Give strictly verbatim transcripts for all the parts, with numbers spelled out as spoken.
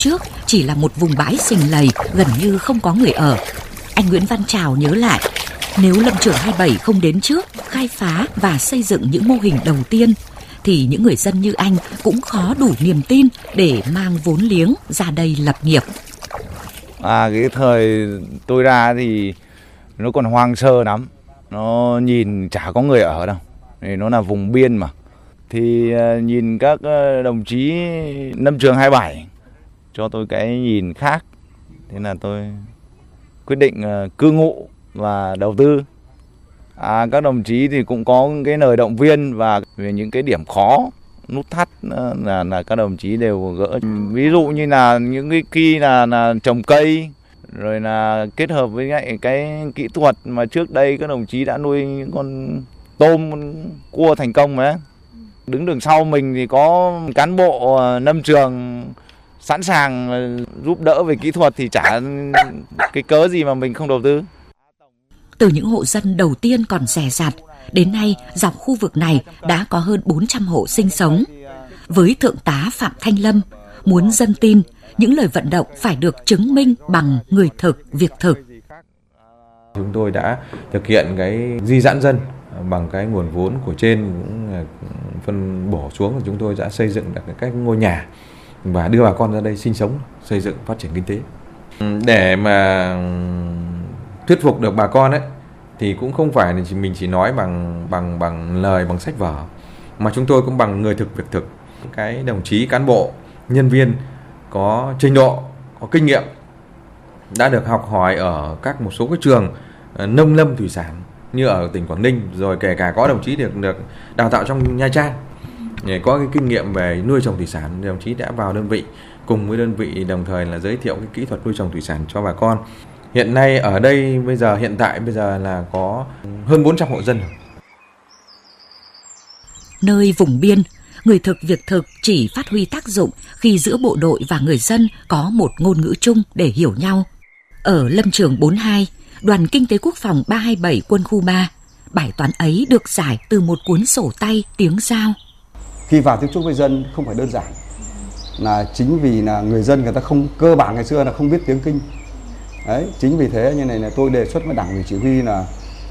trước chỉ là một vùng bãi sình lầy gần như không có người ở. Anh Nguyễn Văn Trào nhớ lại, nếu Lâm Trường hai mươi bảy không đến trước, khai phá và xây dựng những mô hình đầu tiên, thì những người dân như anh cũng khó đủ niềm tin để mang vốn liếng ra đây lập nghiệp. À, cái thời tôi ra thì nó còn hoang sơ lắm, nó nhìn chả có người ở đâu, thì nó là vùng biên mà. Thì nhìn các đồng chí Lâm Trường hai mươi bảy cho tôi cái nhìn khác, thế là tôi quyết định cư ngụ và đầu tư. À, các đồng chí thì cũng có cái lời động viên và về những cái điểm khó, nút thắt là là các đồng chí đều gỡ. Ví dụ như là những cái khi là là trồng cây, rồi là kết hợp với cái, cái kỹ thuật mà trước đây các đồng chí đã nuôi những con tôm, con cua thành công mà. Đứng đằng sau mình thì có cán bộ Lâm Trường sẵn sàng giúp đỡ về kỹ thuật thì chả cái cớ gì mà mình không đầu tư. Từ những hộ dân đầu tiên còn rẻ rặt, đến nay dọc khu vực này đã có hơn bốn trăm hộ sinh sống. Với Thượng tá Phạm Thanh Lâm, muốn dân tin, những lời vận động phải được chứng minh bằng người thực, việc thực. Chúng tôi đã thực hiện cái di giãn dân bằng cái nguồn vốn của trên cũng phân bổ xuống, chúng tôi đã xây dựng được các ngôi nhà và đưa bà con ra đây sinh sống, xây dựng phát triển kinh tế. Để mà thuyết phục được bà con ấy thì cũng không phải là mình chỉ nói bằng bằng bằng lời, bằng sách vở, mà chúng tôi cũng bằng người thực, việc thực. Cái đồng chí cán bộ, nhân viên có trình độ, có kinh nghiệm, đã được học hỏi ở các một số cái trường nông lâm thủy sản như ở tỉnh Quảng Ninh, rồi kể cả có đồng chí được được đào tạo trong Nha Trang, để có cái kinh nghiệm về nuôi trồng thủy sản. Đồng chí đã vào đơn vị cùng với đơn vị đồng thời là giới thiệu cái kỹ thuật nuôi trồng thủy sản cho bà con. Hiện nay ở đây bây giờ hiện tại bây giờ là có hơn bốn trăm hộ dân. Nơi vùng biên, người thực việc thực chỉ phát huy tác dụng khi giữa bộ đội và người dân có một ngôn ngữ chung để hiểu nhau. Ở Lâm Trường bốn mươi hai, Đoàn Kinh tế Quốc phòng ba hai bảy Quân khu ba, bài toán ấy được giải từ một cuốn sổ tay tiếng Dao. Khi vào tiếp xúc với dân không phải đơn giản, là chính vì là người dân người ta không, cơ bản ngày xưa là không biết tiếng Kinh. Đấy, chính vì thế như này là tôi đề xuất với Đảng ủy chỉ huy là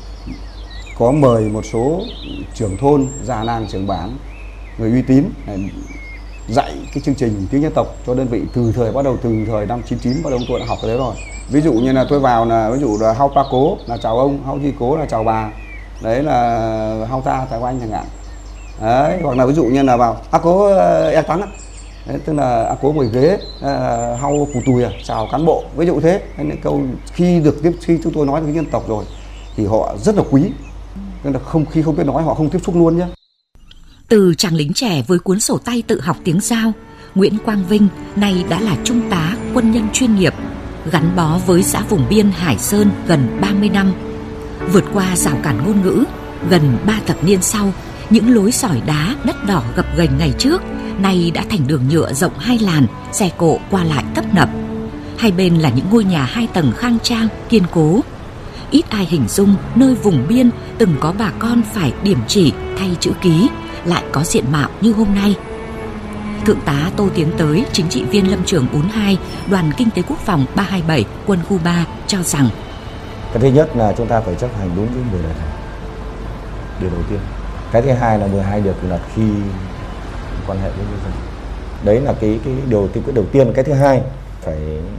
có mời một số trưởng thôn, già làng, trưởng bản, người uy tín dạy cái chương trình tiếng dân tộc cho đơn vị từ thời bắt đầu từ thời năm chín chín bắt đầu tôi đã học cái đấy rồi. Ví dụ như là tôi vào là ví dụ là hao pa cố là chào ông, hao di cố là chào bà, đấy là hao ta chào anh chẳng hạn. Đấy, hoặc là ví dụ như là vào a cố e tắng, đấy, tức là a cố ngồi ghế, hao củ tùi chào cán bộ, ví dụ thế. Nên câu khi được tiếp khi chúng tôi nói tiếng dân tộc rồi thì họ rất là quý, nên là không khi không biết nói họ không tiếp xúc luôn nhé. Từ chàng lính trẻ với cuốn sổ tay tự học tiếng Dao, Nguyễn Quang Vinh nay đã là trung tá quân nhân chuyên nghiệp, gắn bó với xã vùng biên Hải Sơn gần ba mươi năm. Vượt qua rào cản ngôn ngữ, gần ba thập niên sau, những lối sỏi đá đất đỏ gập ghềnh ngày trước nay đã thành đường nhựa rộng hai làn, xe cộ qua lại tấp nập. Hai bên là những ngôi nhà hai tầng khang trang, kiên cố. Ít ai hình dung nơi vùng biên từng có bà con phải điểm chỉ thay chữ ký lại có diện mạo như hôm nay. Thượng tá Tô Tiến Tới, chính trị viên Lâm Trường bốn mươi hai, Đoàn Kinh tế Quốc phòng ba hai bảy Quân khu ba cho rằng cái thứ nhất là chúng ta phải chấp hành đúng cái mười lượt này, điều đầu tiên. Cái thứ hai là mười hai được là khi quan hệ với nhân dân. Đấy là cái cái điều tiên quyết đầu tiên. Cái thứ hai phải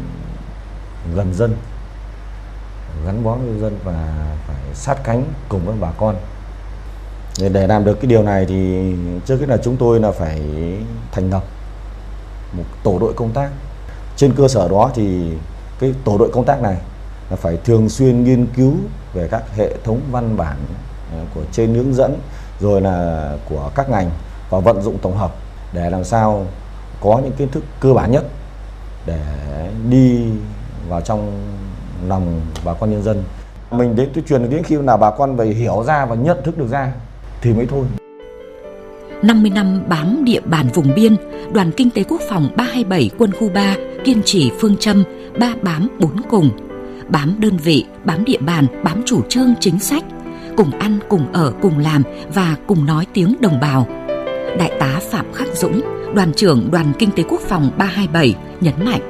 gần dân, gắn bó với dân và phải sát cánh cùng với bà con. Để làm được cái điều này thì trước hết là chúng tôi là phải thành lập một tổ đội công tác. Trên cơ sở đó thì cái tổ đội công tác này là phải thường xuyên nghiên cứu về các hệ thống văn bản của trên hướng dẫn rồi là của các ngành và vận dụng tổng hợp để làm sao có những kiến thức cơ bản nhất để đi vào trong lòng bà con nhân dân. Mình đến tuyên truyền đến khi nào bà con về hiểu ra và nhận thức được ra thì mới thôi. năm mươi năm bám địa bàn vùng biên, Đoàn Kinh tế Quốc phòng ba hai bảy Quân khu ba kiên trì phương châm ba bám bốn cùng. Bám đơn vị, bám địa bàn, bám chủ trương chính sách, cùng ăn, cùng ở, cùng làm và cùng nói tiếng đồng bào. Đại tá Phạm Khắc Dũng, Đoàn trưởng Đoàn Kinh tế Quốc phòng ba hai bảy nhấn mạnh